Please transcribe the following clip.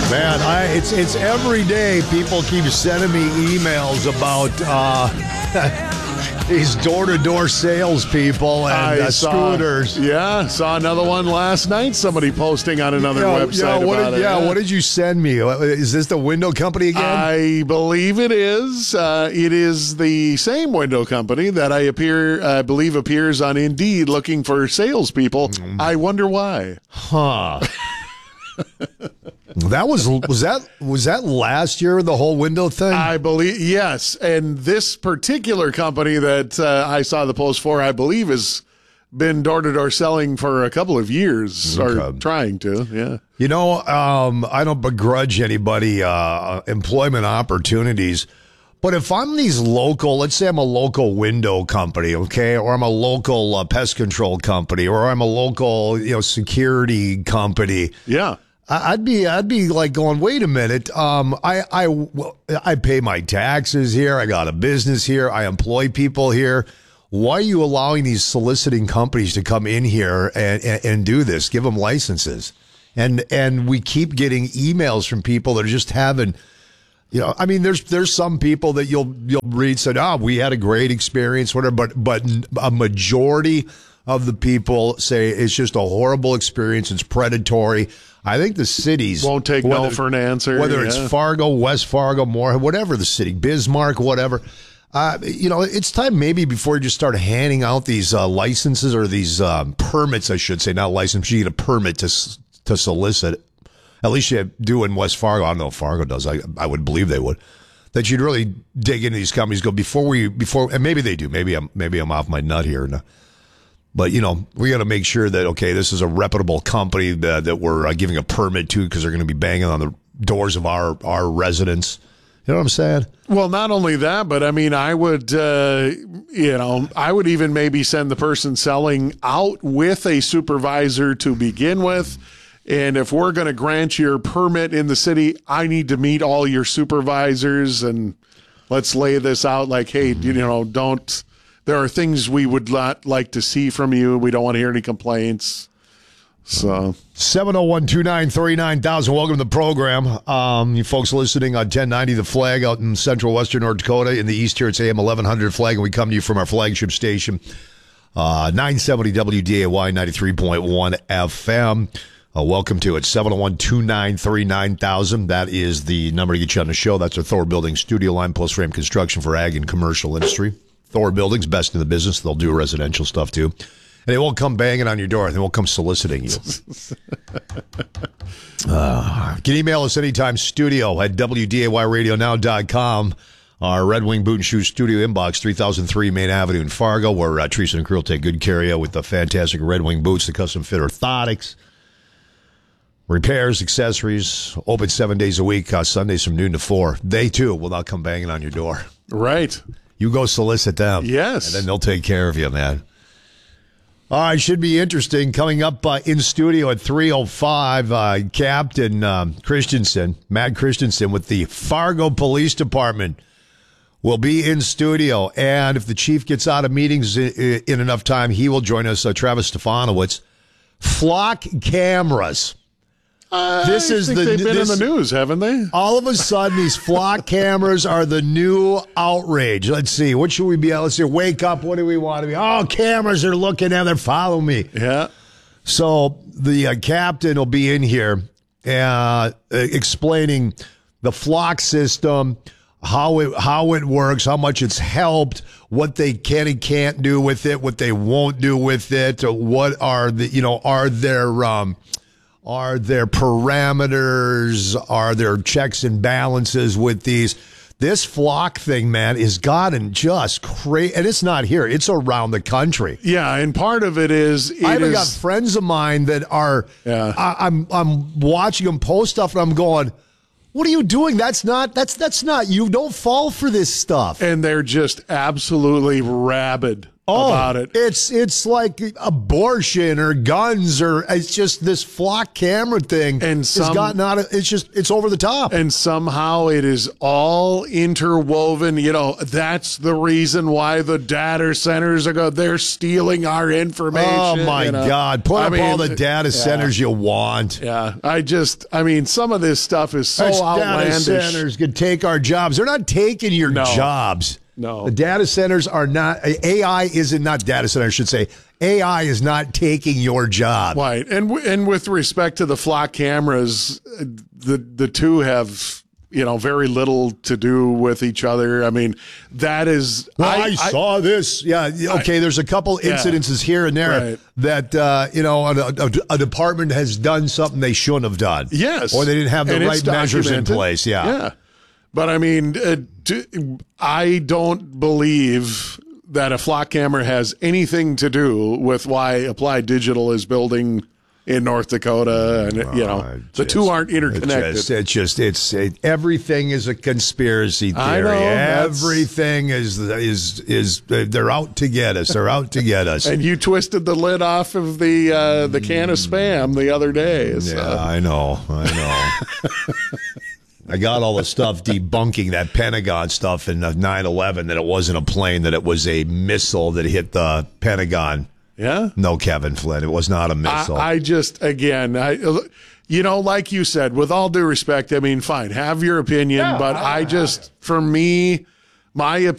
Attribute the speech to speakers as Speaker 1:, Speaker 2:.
Speaker 1: Man, it's every day people keep sending me emails about these door-to-door salespeople and scooters.
Speaker 2: Saw another one last night. Somebody posting on another website about it.
Speaker 1: What did you send me? Is this the window company again?
Speaker 2: I believe it is. It is the same window company that I believe appears on Indeed looking for salespeople. I wonder why.
Speaker 1: Huh. That was that last year, the whole window thing?
Speaker 2: I believe, yes. And this particular company that I saw the post for, I believe, has been door-to-door selling for a couple of years, or trying to, yeah.
Speaker 1: You know, I don't begrudge anybody employment opportunities, but if I'm these local, let's say I'm a local window company, okay, or I'm a local pest control company, or I'm a local, security company.
Speaker 2: Yeah.
Speaker 1: I'd be like going, wait a minute. I pay my taxes here. I got a business here. I employ people here. Why are you allowing these soliciting companies to come in here and do this? Give them licenses. And we keep getting emails from people that are just having, there's some people that you'll read said, we had a great experience, whatever, but a majority of the people say it's just a horrible experience. It's predatory. I think the cities
Speaker 2: won't take no for an answer.
Speaker 1: Whether it's Fargo, West Fargo, Moorhead, whatever the city, Bismarck, whatever. It's time maybe before you just start handing out these licenses or these permits, I should say, not license. You get a permit to solicit. At least you do in West Fargo. I don't know if Fargo does. I would believe they would. That you'd really dig into these companies. Go before, and maybe they do. Maybe I'm off my nut here. But, we got to make sure that, okay, this is a reputable company that we're giving a permit to because they're going to be banging on the doors of our residents. You know what I'm saying?
Speaker 2: Well, not only that, but I mean, I would, I would even maybe send the person selling out with a supervisor to begin with. And if we're going to grant your permit in the city, I need to meet all your supervisors and let's lay this out like, hey, don't. There are things we would not like to see from you. We don't want to hear any complaints. So
Speaker 1: 701-293-9000. Welcome to the program. You folks listening on 1090 The Flag out in central western North Dakota. In the east here, it's AM 1100 Flag, and we come to you from our flagship station, 970 WDAY 93.1 FM. Welcome to it. 701-293-9000. That is the number to get you on the show. That's our Thor Building studio line, post frame construction for ag and commercial industry. Thor Building's best in the business. They'll do residential stuff, too. And they won't come banging on your door. They won't come soliciting you. You can email us anytime, studio at WDAYradionow.com. Our Red Wing Boot and Shoe studio inbox, 3003 Main Avenue in Fargo, where Teresa and crew will take good care of you with the fantastic Red Wing boots, the custom fit orthotics, repairs, accessories, open 7 days a week, Sundays from noon to 4. They, too, will not come banging on your door.
Speaker 2: Right.
Speaker 1: You go solicit them.
Speaker 2: Yes.
Speaker 1: And then they'll take care of you, man. All right, should be interesting. Coming up in studio at 3:05, Captain Christensen, Matt Christensen with the Fargo Police Department will be in studio. And if the chief gets out of meetings in enough time, he will join us, Travis Stefanowicz. Flock cameras.
Speaker 2: They've been in the news, haven't they?
Speaker 1: All of a sudden, these flock cameras are the new outrage. Let's see. What should we be? Let's see. Wake up. What do we want to be? Oh, cameras are looking at. They're following me.
Speaker 2: Yeah.
Speaker 1: So the captain will be in here explaining the flock system, how it works, how much it's helped, what they can and can't do with it, what they won't do with it, what are are there parameters? Are there checks and balances with these? This flock thing, man, is gotten just crazy. And it's not here. It's around the country.
Speaker 2: Yeah, and part of it is...
Speaker 1: I even got friends of mine that are... Yeah. I'm watching them post stuff, and I'm going, what are you doing? That's not... You don't fall for this stuff.
Speaker 2: And they're just absolutely rabid about it.
Speaker 1: It's like abortion or guns, or it's just this flock camera thing.
Speaker 2: And
Speaker 1: it's gotten out of, it's over the top.
Speaker 2: And somehow it is all interwoven. That's the reason why the data centers they're stealing our information.
Speaker 1: Oh my God. Put up all the data centers you want.
Speaker 2: Yeah. Some of this stuff is so outlandish.
Speaker 1: Data centers could take our jobs. They're not taking your jobs.
Speaker 2: No.
Speaker 1: The data centers are not, AI isn't not data center, I should say. AI is not taking your job.
Speaker 2: Right. And with respect to the flock cameras, the two have, very little to do with each other. I mean, that is.
Speaker 1: Well, I saw this. Yeah. Okay. There's a couple incidences here and there that, a department has done something they shouldn't have done.
Speaker 2: Yes.
Speaker 1: Or they didn't have the right measures in place. Yeah.
Speaker 2: Yeah. But I mean, I don't believe that a flock camera has anything to do with why Applied Digital is building in North Dakota, and the two aren't interconnected.
Speaker 1: It's everything is a conspiracy theory.
Speaker 2: I know,
Speaker 1: everything is they're out to get us. They're out to get us.
Speaker 2: And you twisted the lid off of the can of Spam the other day. So.
Speaker 1: Yeah, I know. I got all the stuff debunking that Pentagon stuff in 9/11, that it wasn't a plane, that it was a missile that hit the Pentagon.
Speaker 2: Yeah?
Speaker 1: No, Kevin Flynn, it was not a missile.
Speaker 2: Like you said, with all due respect, I mean, fine, have your opinion, but for me, my opinion.